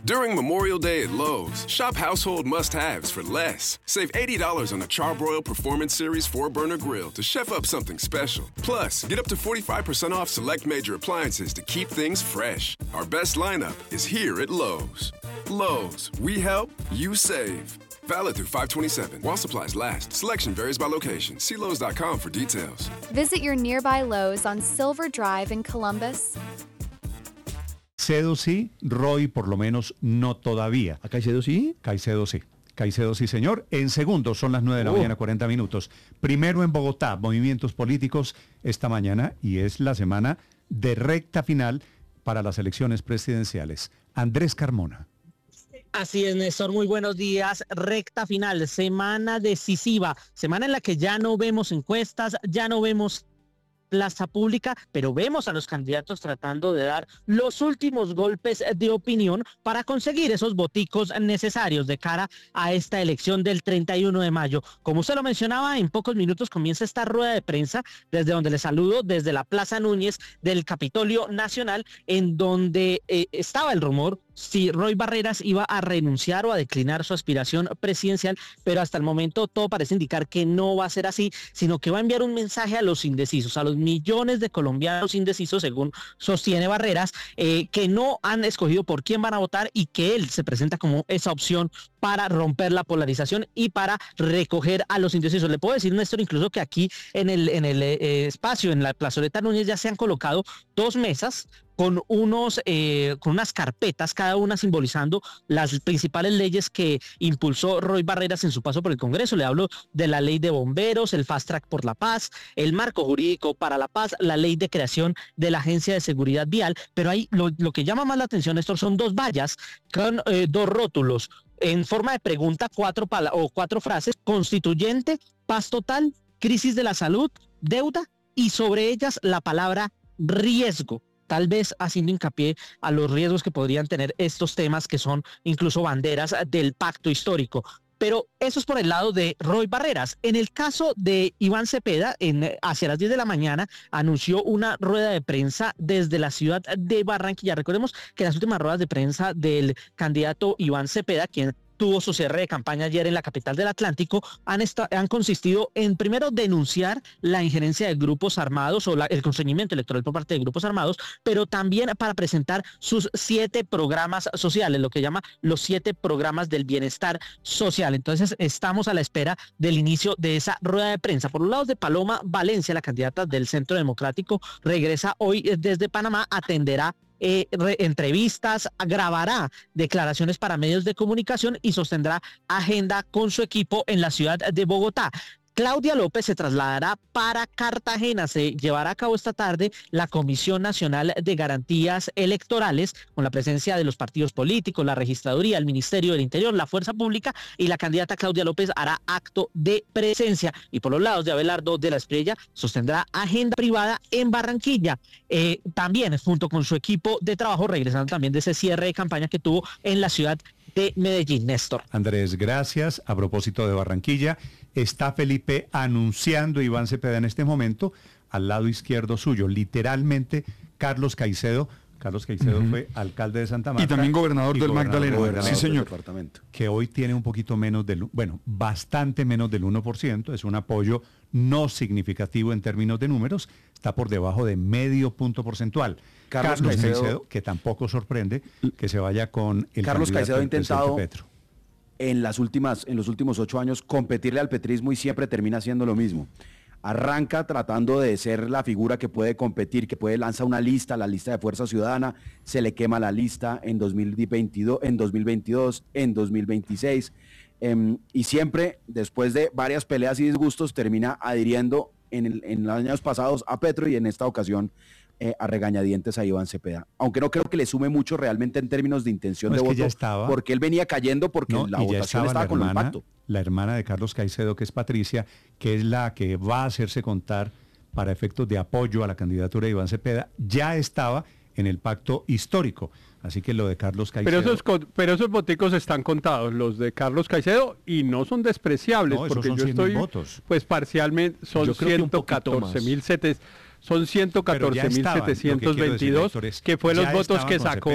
During Memorial Day at Lowe's, shop household must-haves for less. Save $80 on a Charbroil Performance Series 4-burner grill to chef up something special. Plus, get up to 45% off select major appliances to keep things fresh. Our best lineup is here at Lowe's. Lowe's, we help, you save. Valid through 5/27. While supplies last. Selection varies by location. See Lowe's.com for details. Visit your nearby Lowe's on Silver Drive in Columbus. Caicedo sí, Roy por lo menos no todavía. ¿A Caicedo sí? Caicedo sí. Caicedo sí, señor. En segundos, son las 9 de la mañana, 40 minutos. Primero en Bogotá, movimientos políticos esta mañana y es la semana de recta final para las elecciones presidenciales. Andrés Carmona. Así es, Néstor, muy buenos días. Recta final, semana decisiva, semana en la que ya no vemos encuestas, ya no vemos plaza pública, pero vemos a los candidatos tratando de dar los últimos golpes de opinión para conseguir esos voticos necesarios de cara a esta elección del 31 de mayo. Como usted lo mencionaba, en pocos minutos comienza esta rueda de prensa, desde donde le saludo, desde la Plaza Núñez del Capitolio Nacional, en donde estaba el rumor si Roy Barreras iba a renunciar o a declinar su aspiración presidencial, pero hasta el momento todo parece indicar que no va a ser así, sino que va a enviar un mensaje a los indecisos, a los millones de colombianos indecisos, según sostiene Barreras, que no han escogido por quién van a votar y que él se presenta como esa opción para romper la polarización y para recoger a los indecisos. Le puedo decir, Néstor, incluso que aquí en el espacio, en la plazoleta Núñez, ya se han colocado 2 mesas con unas carpetas, cada una simbolizando las principales leyes que impulsó Roy Barreras en su paso por el Congreso. Le hablo de la ley de bomberos, el Fast Track por la Paz, el marco jurídico para la paz, la ley de creación de la Agencia de Seguridad Vial, pero ahí lo que llama más la atención, Néstor, son 2 vallas con 2 rótulos en forma de pregunta, 4 frases: constituyente, paz total, crisis de la salud, deuda, y sobre ellas la palabra riesgo, tal vez haciendo hincapié a los riesgos que podrían tener estos temas que son incluso banderas del pacto histórico. Pero eso es por el lado de Roy Barreras. En el caso de Iván Cepeda, hacia las 10 de la mañana, anunció una rueda de prensa desde la ciudad de Barranquilla. Recordemos que las últimas ruedas de prensa del candidato Iván Cepeda, quien tuvo su cierre de campaña ayer en la capital del Atlántico, han consistido en, primero, denunciar la injerencia de grupos armados o el constreñimiento electoral por parte de grupos armados, pero también para presentar sus 7 programas sociales, lo que llama los 7 programas del bienestar social. Entonces estamos a la espera del inicio de esa rueda de prensa. Por los lados de Paloma Valencia, la candidata del Centro Democrático, regresa hoy desde Panamá, atenderá entrevistas, grabará declaraciones para medios de comunicación y sostendrá agenda con su equipo en la ciudad de Bogotá. Claudia López se trasladará para Cartagena. Se llevará a cabo esta tarde la Comisión Nacional de Garantías Electorales, con la presencia de los partidos políticos, la Registraduría, el Ministerio del Interior, la Fuerza Pública, y la candidata Claudia López hará acto de presencia. Y por los lados de Abelardo de la Espriella sostendrá agenda privada en Barranquilla. También junto con su equipo de trabajo, regresando también de ese cierre de campaña que tuvo en la ciudad de Medellín. Néstor. Andrés, gracias. A propósito de Barranquilla, está Felipe anunciando Iván Cepeda en este momento, al lado izquierdo suyo, literalmente Carlos Caicedo. Carlos Caicedo fue alcalde de Santa Marta. Y también gobernador del Magdalena. Sí, señor. Que hoy tiene un poquito menos bastante menos del 1%. Es un apoyo no significativo en términos de números. Está por debajo de medio punto porcentual. Carlos Caicedo, que tampoco sorprende que se vaya con el Carlos Caicedo ha intentado Petro. En los últimos 8 años competirle al petrismo y siempre termina haciendo lo mismo. Arranca tratando de ser la figura que puede competir, que puede lanzar una lista, la lista de Fuerza Ciudadana, se le quema la lista en 2022, en 2026, y siempre, después de varias peleas y disgustos, termina adhiriendo en los años pasados a Petro y en esta ocasión a regañadientes a Iván Cepeda. Aunque no creo que le sume mucho realmente en términos de intención de voto, porque él venía cayendo porque la votación estaba con el pacto. La hermana de Carlos Caicedo, que es Patricia, que es la que va a hacerse contar para efectos de apoyo a la candidatura de Iván Cepeda, ya estaba en el pacto histórico. Así que lo de Carlos Caicedo... Pero esos voticos están contados, los de Carlos Caicedo, y no son despreciables, no, porque son yo estoy, votos. Pues parcialmente, son 114.700. Son 114.722, que fue los votos que sacó